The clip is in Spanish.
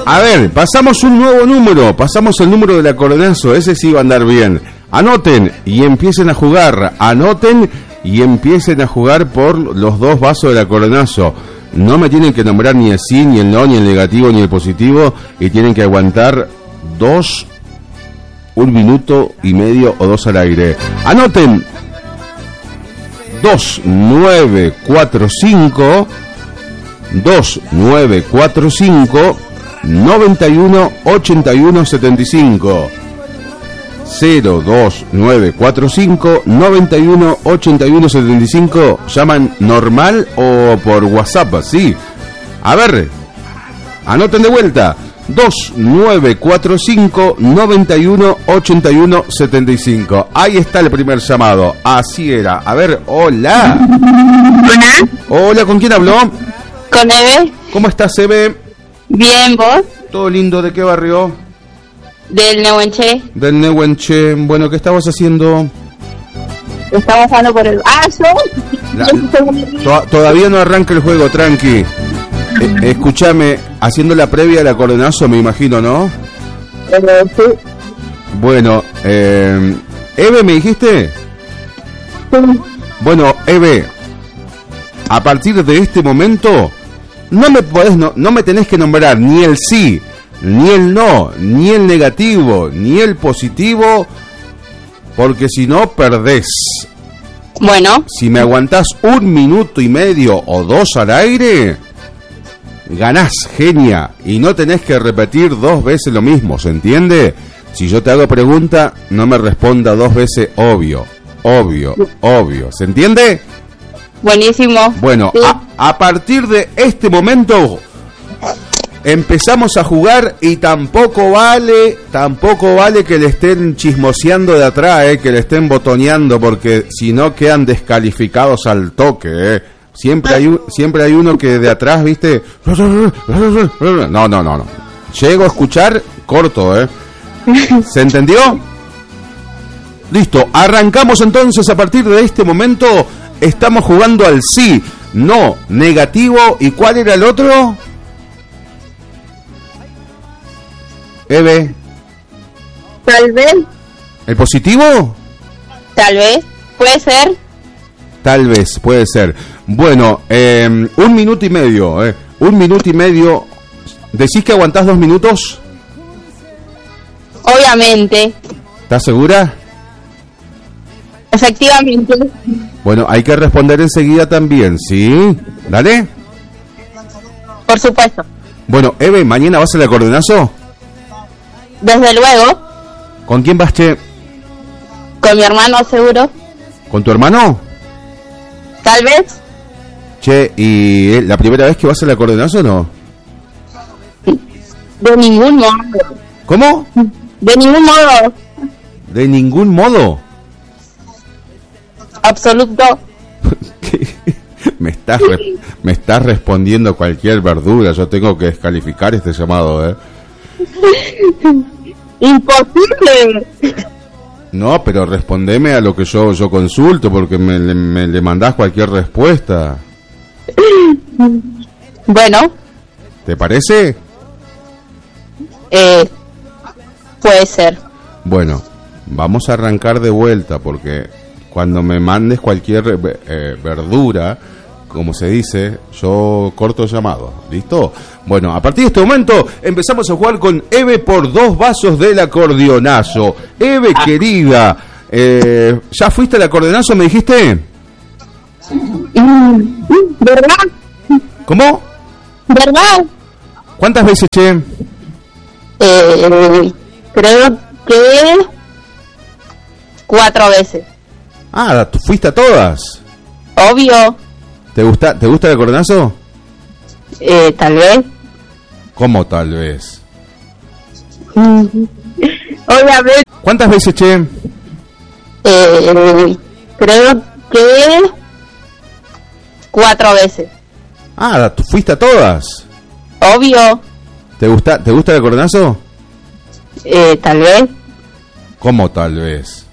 A ver, pasamos un nuevo número, pasamos el número del acordeonazo, ese sí va a andar bien. Anoten y empiecen a jugar, por los dos vasos del acordeonazo. No me tienen que nombrar ni el sí, ni el no, ni el negativo, ni el positivo, y tienen que aguantar 1 minuto y medio o 2 al aire. Anoten 2945 91 81 75 02945 91 81 75. Llaman normal o por WhatsApp, sí. A ver, anoten de vuelta 2945 91 81 75. Ahí está el primer llamado. Así era. A ver, hola. Hola. Hola, ¿con quién habló? Con Eve. ¿Cómo estás, Eve? Bien, ¿vos? Todo lindo. ¿De qué barrio? Del Nehuenche. Del Nehuenche. Bueno, ¿qué estabas haciendo? Estamos jugando por el vaso. Todavía no arranca el juego, tranqui. Escúchame, haciendo la previa del acordeonazo, me imagino, ¿no? Sí. Bueno, Eve, ¿me dijiste? Sí. Bueno, Eve, a partir de este momento no me tenés que nombrar ni el sí, ni el no, ni el negativo, ni el positivo, porque si no perdés. Bueno. Si me aguantás 1 minuto y medio o 2 al aire, ganás, genia, y no tenés que repetir 2 veces lo mismo, ¿se entiende? Si yo te hago pregunta, no me responda 2 veces obvio, ¿se entiende? Buenísimo. Bueno, sí. a partir de este momento empezamos a jugar y tampoco vale que le estén chismoseando de atrás, que le estén botoneando, porque si no quedan descalificados al toque, Siempre hay uno que de atrás, ¿viste? No. Llego a escuchar, corto, ¿se entendió? Listo, arrancamos entonces. A partir de este momento estamos jugando al sí, no, negativo. ¿Y cuál era el otro? Eve. Tal vez. ¿El positivo? Tal vez. Puede ser. Tal vez, puede ser. Bueno, 1 minuto y medio, 1 minuto y medio. ¿Decís que aguantás 2 minutos? Obviamente. ¿Estás segura? Efectivamente. Bueno, hay que responder enseguida también, ¿sí? ¿Dale? Por supuesto. Bueno, Eve, ¿mañana vas al acordeonazo? Desde luego. ¿Con quién vas, che? Con mi hermano, seguro. ¿Con tu hermano? Tal vez. Che, ¿y la primera vez que vas al acordeonazo o no? De ningún modo. ¿Cómo? De ningún modo. ¿De ningún modo? Absoluto. Me estás respondiendo cualquier verdura. Yo tengo que descalificar este llamado, Imposible. No, pero respondeme a lo que yo consulto, porque me le mandás cualquier respuesta. Bueno. ¿Te parece? Puede ser. Bueno, vamos a arrancar de vuelta, porque cuando me mandes cualquier verdura, como se dice, yo corto llamado. ¿Listo? Bueno, a partir de este momento empezamos a jugar con Eve por 2 vasos del acordeonazo. Eve, querida, ¿ya fuiste al acordeonazo, me dijiste? ¿Verdad? ¿Cómo? ¿Verdad? ¿Cuántas veces, che? Creo que 4 veces. Ah, ¿fuiste a todas? Obvio. ¿Te gusta el acordeonazo? Tal vez. ¿Cómo tal vez? Obviamente. ¿Cuántas veces, che? Creo que 4 veces. Ah, ¿fuiste a todas? Obvio. ¿Te gusta el acordeonazo? Tal vez. ¿Cómo tal vez?